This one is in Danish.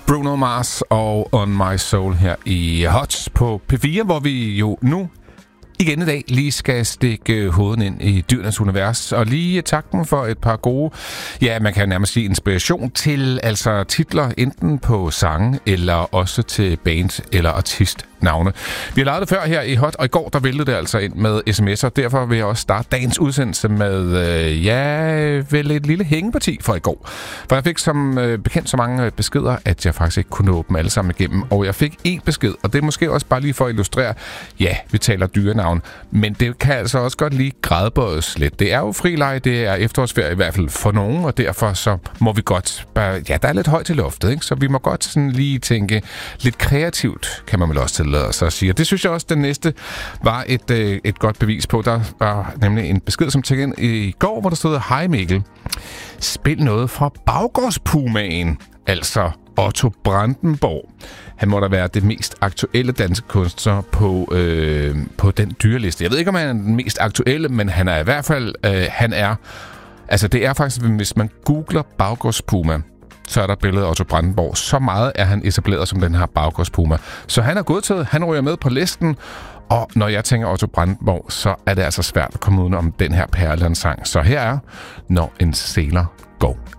Bruno Mars og On My Soul her i Hot på P4, hvor vi jo nu igen i dag lige skal stikke hovedet ind i dyrenes univers, og lige takke dem for et par gode, ja, man kan nærmest sige inspiration til, altså titler enten på sange, eller også til band eller artistnavne. Vi har lavet det før her i Hot, og i går der væltede det altså ind med sms'er, derfor vil jeg også starte dagens udsendelse med, vel et lille hængeparti for i går. For jeg fik som bekendt så mange beskeder, at jeg faktisk ikke kunne nå dem alle sammen igennem, og jeg fik en besked, og det er måske også bare lige for at illustrere, ja, vi taler dyrenavn, men det kan altså også godt lige gradbøjes lidt. Det er jo frileg, det er efterårsferie i hvert fald for nogen, og derfor så må vi godt, ja, der er lidt højt til loftet, ikke? Så vi må godt sådan lige tænke lidt kreativt, kan man vel også tillade sig at sige. Og det synes jeg også, den næste var et godt bevis på. Der var nemlig en besked, som tækkede ind i går, hvor der stod: Hej Mikkel, spil noget fra Baggårdspumaen, altså Otto Brandenburg. Han må da være det mest aktuelle danske kunstner på den dyreliste. Jeg ved ikke, om han er den mest aktuelle, men han er i hvert fald, altså det er faktisk, hvis man googler Baggårdspuma, så er der billedet af Otto Brandenburg. Så meget er han etableret som den her Baggårdspuma. Så han er godtaget, han ryger med på listen, og når jeg tænker Otto Brandenburg, så er det altså svært at komme ud om den her perlesang. Så her er Når en sæler går